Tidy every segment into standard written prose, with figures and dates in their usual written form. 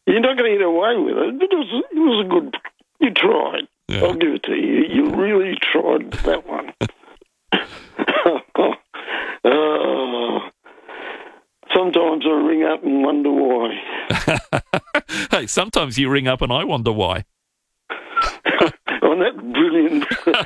You're not going to get away with it, but it was a good... You tried. Yeah. I'll give it to you. You really tried that one. Sometimes I ring up and wonder why. Hey, sometimes you ring up and I wonder why. On that brilliant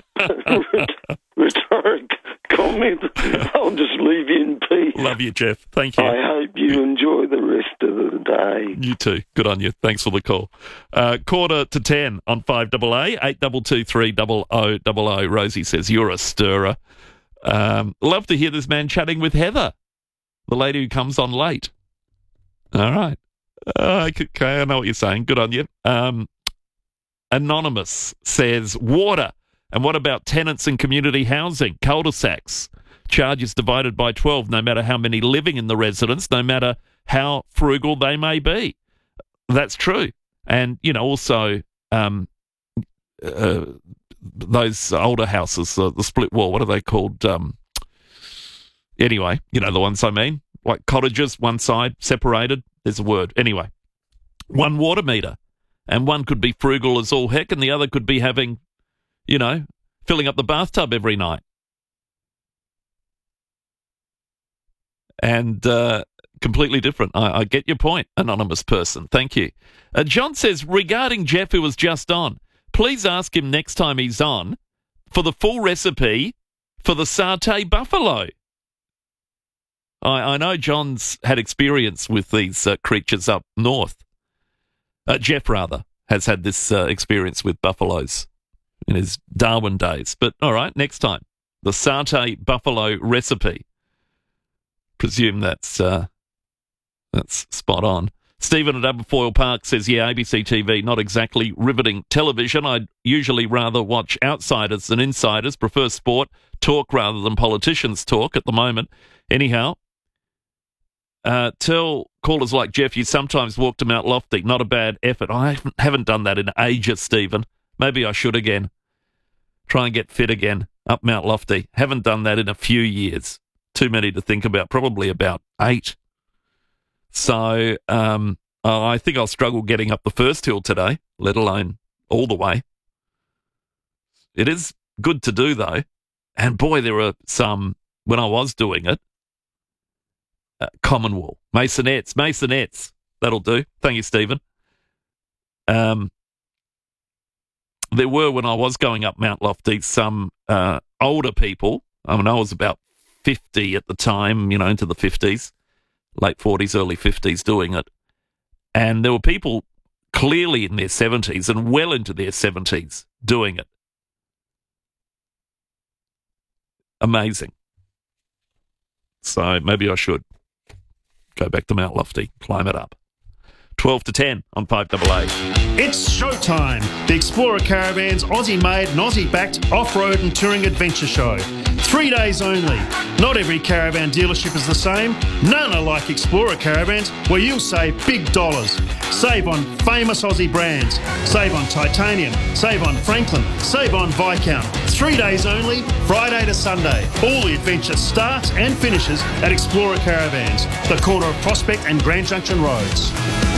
rhetoric comment, I'll just leave you in peace. Love you, Jeff. Thank you. I hope you enjoy the rest of the day. You too. Good on you. Thanks for the call. 9:45 on 5AA, 822 30000. Rosie says, you're a stirrer. Love to hear this man chatting with Heather, the lady who comes on late. All right. Okay, I know what you're saying. Good on you. Anonymous says, water. And what about tenants in community housing, cul-de-sacs? Charges divided by 12, no matter how many living in the residence, no matter how frugal they may be. That's true. And, you know, also those older houses, the split wall, what are they called? Anyway, you know the ones I mean, like cottages, one side separated. There's a word. Anyway, one water meter. And one could be frugal as all heck, and the other could be having, you know, filling up the bathtub every night. And completely different. I get your point, anonymous person. Thank you. John says, regarding Jeff, who was just on, please ask him next time he's on for the full recipe for the satay buffalo. I know John's had experience with these creatures up north. Jeff, rather, has had this experience with buffaloes in his Darwin days. But, all right, next time. The satay buffalo recipe. Presume that's spot on. Stephen at Aberfoyle Park says, yeah, ABC TV, not exactly riveting television. I'd usually rather watch outsiders than insiders, prefer sport, talk rather than politicians talk at the moment. Anyhow, tell callers like Jeff you sometimes walk to Mount Lofty. Not a bad effort. I haven't done that in ages, Stephen. Maybe I should again. Try and get fit again up Mount Lofty. Haven't done that in a few years. Too many to think about. Probably about 8. So I think I'll struggle getting up the first hill today, let alone all the way. It is good to do, though. And, boy, there are some, when I was doing it, Commonweal, Masonettes. That'll do. Thank you, Stephen. There were, when I was going up Mount Lofty, some older people. I mean, I was about 50 at the time, you know, into the 50s, late 40s, early 50s doing it. And there were people clearly in their 70s and well into their 70s doing it. Amazing. So maybe I should go back to Mount Lofty, climb it up. 12-10 on 5AA. It's showtime. The Explorer Caravan's Aussie-made and Aussie-backed off-road and touring adventure show. 3 days only. Not every caravan dealership is the same. None are like Explorer Caravans, where you'll save big dollars. Save on famous Aussie brands. Save on Titanium. Save on Franklin. Save on Viscount. 3 days only, Friday to Sunday. All the adventure starts and finishes at Explorer Caravans, the corner of Prospect and Grand Junction Roads.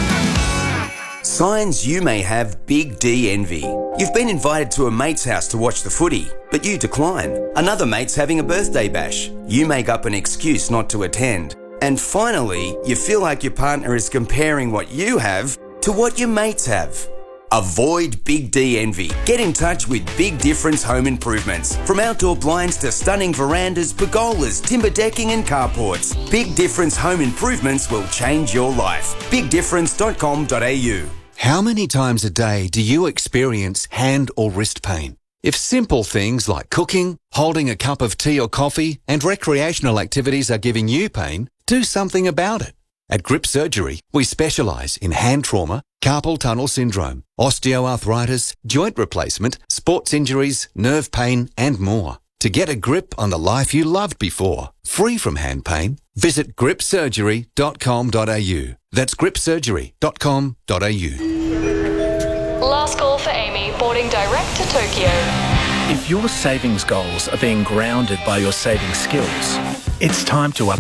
Signs you may have Big D envy. You've been invited to a mate's house to watch the footy, but you decline. Another mate's having a birthday bash. You make up an excuse not to attend. And finally, you feel like your partner is comparing what you have to what your mates have. Avoid Big D envy. Get in touch with Big Difference Home Improvements. From outdoor blinds to stunning verandas, pergolas, timber decking and carports, Big Difference Home Improvements will change your life. BigDifference.com.au. How many times a day do you experience hand or wrist pain? If simple things like cooking, holding a cup of tea or coffee, and recreational activities are giving you pain, do something about it. At Grip Surgery, we specialise in hand trauma, carpal tunnel syndrome, osteoarthritis, joint replacement, sports injuries, nerve pain, and more. To get a grip on the life you loved before, free from hand pain, visit gripsurgery.com.au. That's gripsurgery.com.au. Last call for Amy, boarding direct to Tokyo. If your savings goals are being grounded by your saving skills, it's time to